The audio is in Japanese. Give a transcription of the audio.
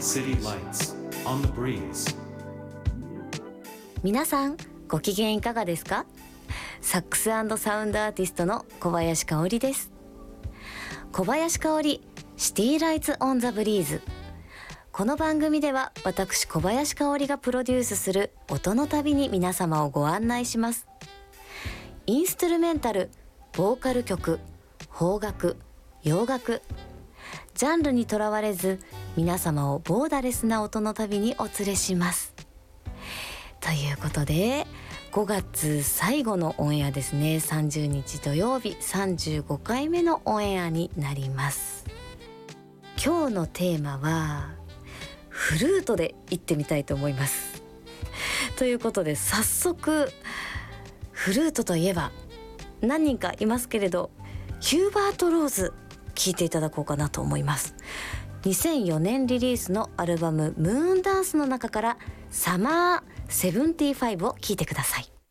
City Lights on the Breeze。 皆さんご機嫌いかがですか？サックス&サウンドアーティストの小林香織です。小林香織シティライツオンザブリーズ。この番組では私小林香織がプロデュースする音の旅に皆様をご案内します。インストゥルメンタル、ボーカル曲、邦楽、洋楽、ジャンルにとらわれず皆様をボーダレスな音の旅にお連れします。ということで5月最後のオンエアですね。30日土曜日35回目のオンエアになります。今日のテーマはフルートで行ってみたいと思います。ということで早速フルートといえば何人かいますけれどヒューバート・ローズ聴いていただこうかなと思います。2004年リリースのアルバムムーンダンスの中からサマー75を聴いてください。